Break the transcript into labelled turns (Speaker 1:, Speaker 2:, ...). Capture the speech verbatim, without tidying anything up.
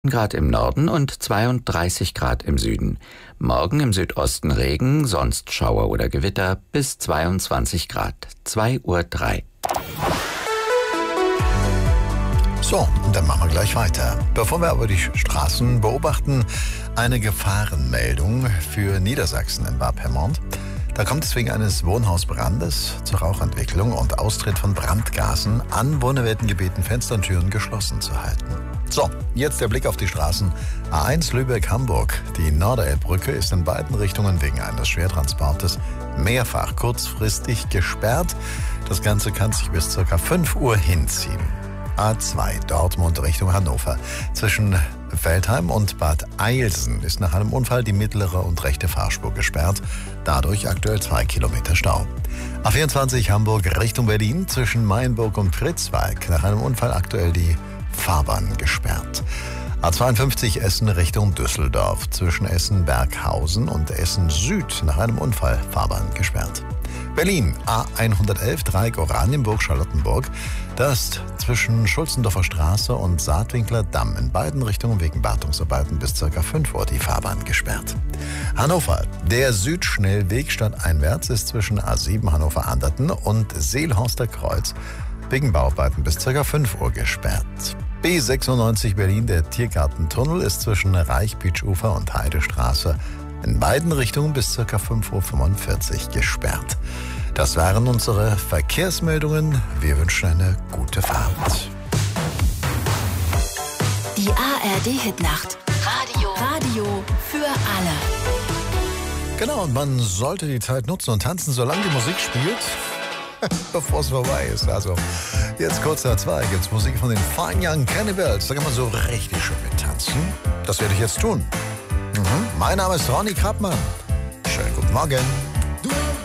Speaker 1: Grad im Norden und zweiunddreißig Grad im Süden. Morgen im Südosten Regen, sonst Schauer oder Gewitter bis zweiundzwanzig Grad. zwei Uhr drei.
Speaker 2: So, dann machen wir gleich weiter. Bevor wir aber die Straßen beobachten, eine Gefahrenmeldung für Niedersachsen in Bad Pyrmont. Da kommt es wegen eines Wohnhausbrandes zur Rauchentwicklung und Austritt von Brandgasen. Anwohner werden gebeten, Fenster und Türen geschlossen zu halten. So, jetzt der Blick auf die Straßen. A eins Lübeck-Hamburg. Die Norderelbbrücke ist in beiden Richtungen wegen eines Schwertransportes mehrfach kurzfristig gesperrt. Das Ganze kann sich bis ca. fünf Uhr hinziehen. A zwei Dortmund Richtung Hannover. Zwischen Veltheim und Bad Eilsen ist nach einem Unfall die mittlere und rechte Fahrspur gesperrt. Dadurch aktuell zwei Kilometer Stau. A vierundzwanzig Hamburg Richtung Berlin. Zwischen Mainburg und Pritzwalk nach einem Unfall aktuell die Fahrbahn gesperrt. A zweiundfünfzig Essen Richtung Düsseldorf. Zwischen Essen-Berghausen und Essen Süd nach einem Unfall Fahrbahn gesperrt. Berlin A hundertelf Dreieck Oranienburg-Charlottenburg. Da ist zwischen Schulzendorfer Straße und Saatwinkler Damm in beiden Richtungen wegen Wartungsarbeiten bis ca. fünf Uhr die Fahrbahn gesperrt. Hannover. Der Südschnellweg stadteinwärts ist zwischen A sieben Hannover-Anderten und Seelhorster Kreuz wegen Bauarbeiten bis ca. fünf Uhr gesperrt. B sechsundneunzig Berlin. Der Tiergartentunnel ist zwischen Reichbütsch-Ufer und Heidestraße in beiden Richtungen bis ca. fünf Uhr fünfundvierzig gesperrt. Das waren unsere Verkehrsmeldungen. Wir wünschen eine gute Fahrt.
Speaker 3: Die A R D-Hitnacht. Radio. Radio für alle.
Speaker 2: Genau, und man sollte die Zeit nutzen und tanzen, solange die Musik spielt, bevor es vorbei ist. Also, jetzt kurz nach zwei gibt es Musik von den Fine Young Cannibals. Da kann man so richtig schön mit tanzen. Das werde ich jetzt tun. Mhm. Mein Name ist Ronny Krappmann. Schönen guten Morgen.